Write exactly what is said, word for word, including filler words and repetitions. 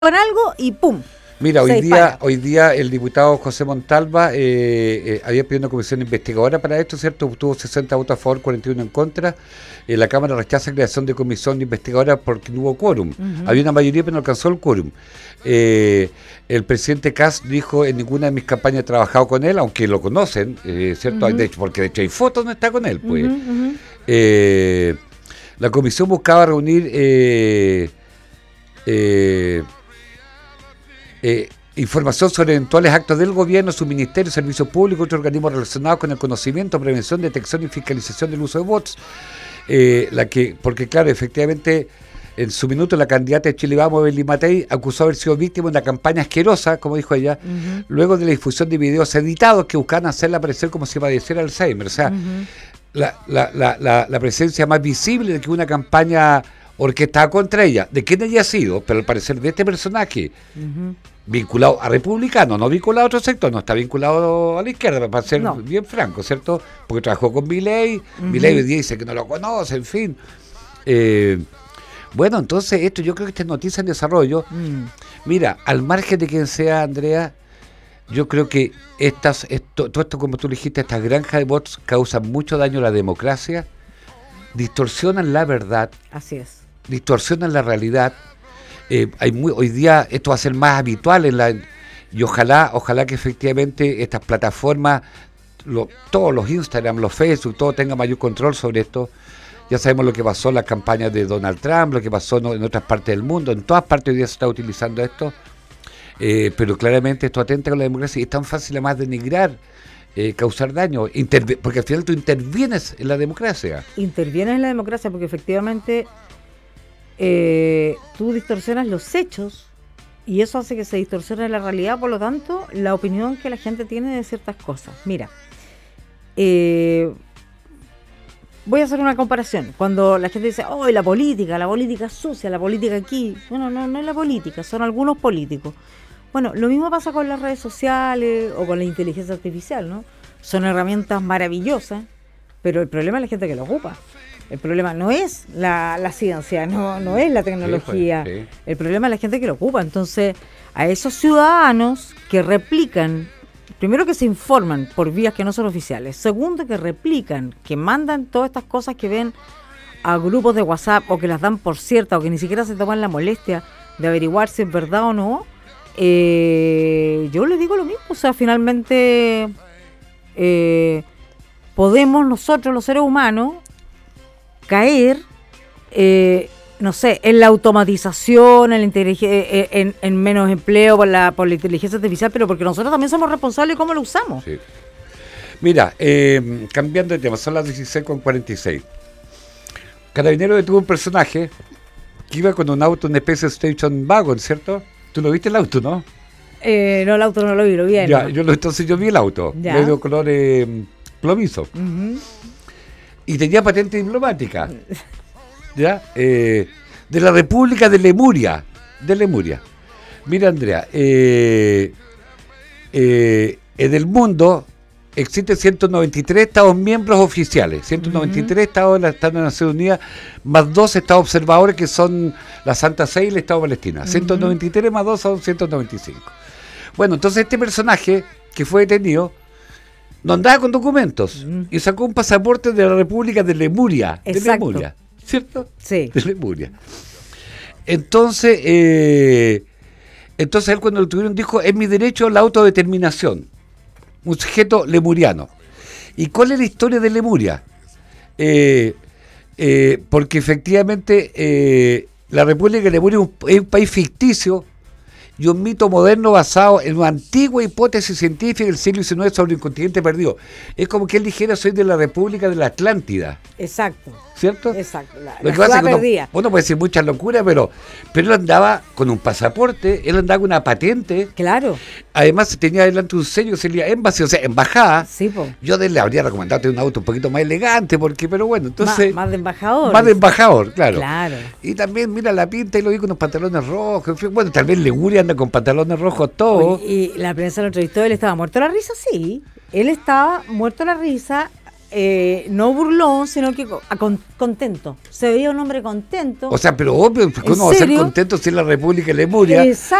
con algo y ¡pum! Mira, se hoy dispara. día, hoy día el diputado José Montalva eh, eh, había pedido una comisión investigadora para esto, ¿cierto? Obtuvo sesenta votos a favor, cuarenta y uno en contra. Eh, la Cámara rechaza la creación de comisión investigadora porque no hubo quórum. Uh-huh. Había una mayoría, pero no alcanzó el quórum. Eh, el presidente Kast dijo: en ninguna de mis campañas he trabajado con él, aunque lo conocen, eh, ¿cierto? Uh-huh. De hecho, porque de hecho hay fotos donde está con él, pues. Uh-huh, uh-huh. Eh, la comisión buscaba reunir eh, eh, Eh, información sobre eventuales actos del gobierno, su ministerio, servicios públicos, otros organismos relacionados con el conocimiento, prevención, detección y fiscalización del uso de bots. Eh, la que, porque claro, efectivamente, en su minuto la candidata de Chile Vamos, Evelyn Matei, acusó haber sido víctima de una campaña asquerosa, como dijo ella, uh-huh. luego de la difusión de videos editados que buscaban hacerla parecer como si padeciera Alzheimer. O sea, uh-huh. la, la, la, la, la presencia más visible de que una campaña orquestada contra ella, de quién haya sido, pero al parecer de este personaje, uh-huh. vinculado a republicano, no vinculado a otro sector, no está vinculado a la izquierda, para ser no. bien franco, ¿cierto? Porque trabajó con Milei, uh-huh. Milei hoy día dice que no lo conoce, en fin. Eh, bueno, entonces esto yo creo que esta es noticia en desarrollo. Mm. Mira, al margen de quien sea, Andrea, yo creo que estas, esto, todo esto, como tú dijiste, estas granjas de bots causan mucho daño a la democracia, distorsionan la verdad. Así es. Distorsionan la realidad. Eh, hay muy, hoy día esto va a ser más habitual en la, y ojalá, ojalá que efectivamente estas plataformas, lo, todos los Instagram, los Facebook, todo tenga mayor control sobre esto. Ya sabemos lo que pasó en las campañas de Donald Trump, lo que pasó no, en otras partes del mundo, en todas partes hoy día se está utilizando esto, eh, pero claramente esto atenta con la democracia y es tan fácil además denigrar, eh, causar daño, interve- porque al final tú intervienes en la democracia. Intervienes en la democracia porque efectivamente eh, tú distorsionas los hechos y eso hace que se distorsione la realidad, por lo tanto, la opinión que la gente tiene de ciertas cosas. Mira, eh... voy a hacer una comparación. Cuando la gente dice, oh, la política, la política es sucia, la política aquí. Bueno, no, no es la política, son algunos políticos. Bueno, lo mismo pasa con las redes sociales o con la inteligencia artificial, ¿no? Son herramientas maravillosas, pero el problema es la gente que lo ocupa. El problema no es la, la ciencia, no, no es la tecnología. Sí, pues, sí. El problema es la gente que lo ocupa. Entonces, a esos ciudadanos que replican, primero que se informan por vías que no son oficiales, segundo que replican, que mandan todas estas cosas que ven a grupos de WhatsApp o que las dan por cierta o que ni siquiera se toman la molestia de averiguar si es verdad o no, eh, yo les digo lo mismo, o sea, finalmente eh, podemos nosotros los seres humanos caer eh, no sé, en la automatización, en, la inteligen- en, en menos empleo por la, por la inteligencia artificial, pero porque nosotros también somos responsables de cómo lo usamos. Sí. Mira, eh, cambiando de tema, son las dieciséis con cuarenta y seis. Carabinero detuvo un personaje que iba con un auto, una especie de station wagon, ¿cierto? ¿Tú lo viste el auto, no? Eh, no, el auto no lo vi, lo vi. Ya, yo lo, entonces yo vi el auto, de color eh, plomizo. Uh-huh. Y tenía patente diplomática. ¿Ya? Eh, de la República de Lemuria, de Lemuria. Mira, Andrea, eh, eh, en el mundo existen ciento noventa y tres estados miembros oficiales, ciento noventa y tres uh-huh. estados de la, están en las Naciones Unidas, más dos estados observadores que son la Santa Sede y el Estado de Palestina. Uh-huh. ciento noventa y tres más dos son ciento noventa y cinco. Bueno, entonces este personaje que fue detenido no andaba con documentos uh-huh. y sacó un pasaporte de la República de Lemuria. Exacto. De Lemuria. ¿Cierto? Sí. De Lemuria. Entonces, eh, entonces él cuando lo tuvieron dijo, es mi derecho a la autodeterminación. Un sujeto lemuriano. ¿Y cuál es la historia de Lemuria? Eh, eh, porque efectivamente eh, la República de Lemuria es un, es un país ficticio y un mito moderno basado en una antigua hipótesis científica del siglo diecinueve sobre un continente perdido. Es como que él dijera, soy de la República de la Atlántida. Exacto. ¿Cierto? Exacto. La, Lo la que pasa es que uno, uno puede decir muchas locuras, pero, pero él andaba con un pasaporte, él andaba con una patente. Claro. Además tenía delante un sello que se leía embassy, o sea, embajada. Sí, po. Yo le habría recomendado tener un auto un poquito más elegante, porque, pero bueno, entonces... Más, más de embajador. Más de embajador, claro. Claro. Y también, mira, la pinta y lo vi con unos pantalones rojos. En fin, bueno, tal vez Lemuria anda con pantalones rojos todos. Y la prensa lo entrevistó, él estaba muerto de la risa, sí. Él estaba muerto de la risa eh, no burlón, sino que co- a con- contento. Se veía un hombre contento. O sea, pero obvio, porque ¿En uno va a ser serio? contento si es la República de Lemuria.